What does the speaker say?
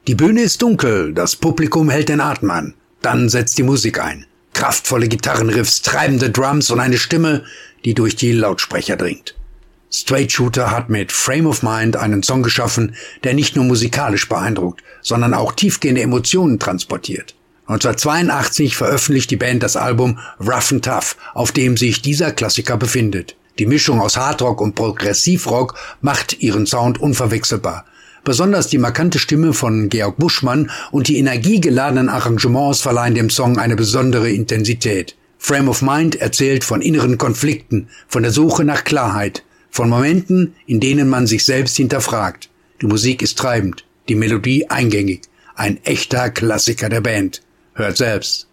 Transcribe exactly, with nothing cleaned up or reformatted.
Die Bühne ist dunkel, das Publikum hält den Atem an. Dann setzt die Musik ein. Kraftvolle Gitarrenriffs, treibende Drums und eine Stimme, die durch die Lautsprecher dringt. Straight Shooter hat mit Frame of Mind einen Song geschaffen, der nicht nur musikalisch beeindruckt, sondern auch tiefgehende Emotionen transportiert. neunzehnhundertzweiundachtzig veröffentlicht die Band das Album Rough and Tough, auf dem sich dieser Klassiker befindet. Die Mischung aus Hardrock und Progressivrock macht ihren Sound unverwechselbar. Besonders die markante Stimme von Georg Buschmann und die energiegeladenen Arrangements verleihen dem Song eine besondere Intensität. Frame of Mind erzählt von inneren Konflikten, von der Suche nach Klarheit, von Momenten, in denen man sich selbst hinterfragt. Die Musik ist treibend, die Melodie eingängig. Ein echter Klassiker der Band. Hört selbst.